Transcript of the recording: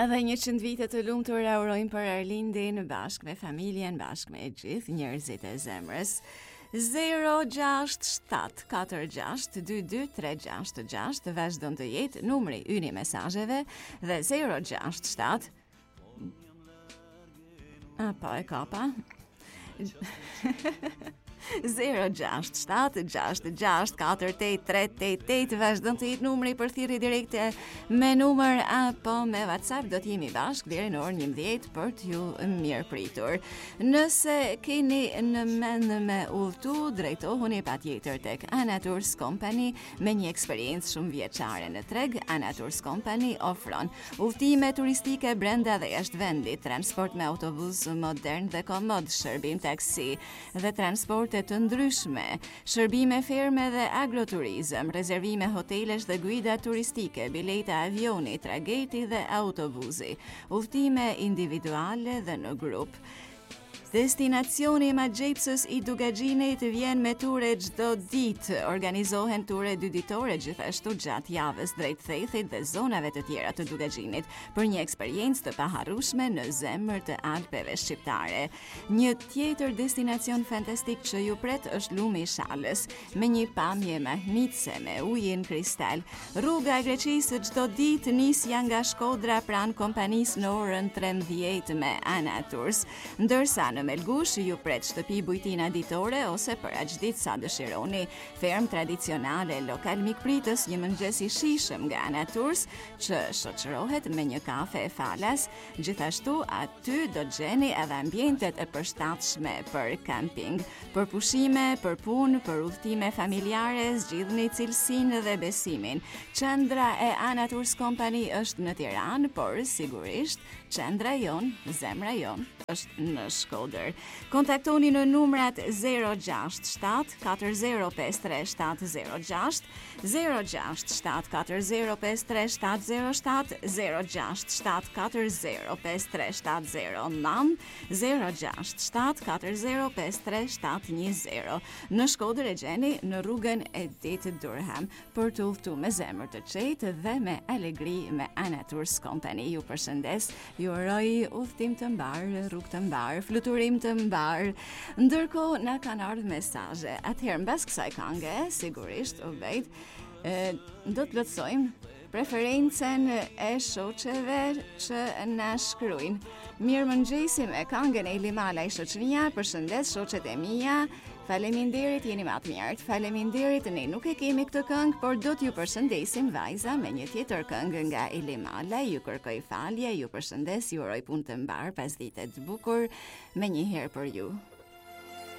Edhe 100 vite të lumtur urojmë për Arlindin bashkë me familjen, bashkë me gjithë njerëzit e zemrës. 067-46-22-366 vazhdon të jetë numri ynë i mesazheve dhe 067 pa e kapa 067-66-48388 vazhdon të jetë numri për thirrje direkte me numër apo me WhatsApp. Do të jemi bashkë deri në orën 11 për t'ju mirëpritur. Nëse keni në mend me udhëtu, drejtohuni patjetër tek Anatours Company me një eksperiencë shumë vjeçare në treg. Anatours Company ofron udhëtime turistike brenda dhe jashtë vendit, transport me autobus modern dhe komod, shërbim taksi dhe transporte të ndryshme, shërbime ferme dhe agroturizëm, rezervime hotelesh dhe guida turistike, bileta avioni, trageti dhe autobusi, udhëtime individuale dhe në grup. Destinacioni Ma Gjepsës i Dugaxhinit vjen me ture çdo ditë. Organizohen ture 2 ditore gjithashtu gjatë javës drejt Thethit dhe zonave të tjera të Dugaxhinit për një eksperiencë të paharrueshme në zemër të Alpeve shqiptare. Një tjetër destinacion fantastik që ju pret është Lumi i Shalës, me një pamje mahnitse me ujin kristal. Rruga e Greqisë çdo ditë nisja nga Shkodra pranë kompanisë në orën 13 me Anatours, ndërsa në Melgush ju pret shtëpi bujtina ditore ose për aq sa dëshironi, ferm tradicionale, lokal mikpritës, një mëngjes i shijshëm nga Anatours që shoqërohet me një kafe e falas. Gjithashtu aty do gjeni edhe ambientet e përshtatshme për camping, për pushime, për punë, për udhëtime familjare, zgjidhni cilësinë dhe besimin. Qendra e Anatours Company është në Tiranë, por sigurisht qendra jon, zemra jon është në Shkodër. Kontaktoni në numrat 067 4053706, 067 4053707, 067 4053709, 067 4053720. Në Shkodër e gjeni në rrugën Edith Durham për të udhëtuar me zemër të qetë dhe me alegri me Anatours Company. Ju përshëndes, ju uroj udhëtim të mbar, rrugë të mbar, fluturim të mbar. Ndërkohë na kanë ardhur mesazhe. Atëherë mbas kësaj kënge, sigurisht do të plotësojmë preferencën e shoqeve që na shkruajnë. Mirëmëngjesi me këngën e Ilimala i shoqëria, përshëndes shoqet e mia. Faleminderit, jeni më të mirët. Faleminderit, ne nuk e kemi këtë këngë, por do t'ju përshëndesim vajza me një tjetër këngë nga Ilimala. Ju kërkoj falje, ju përshëndes, ju uroj punë të mbar, pasdite të bukur, me një herë për ju.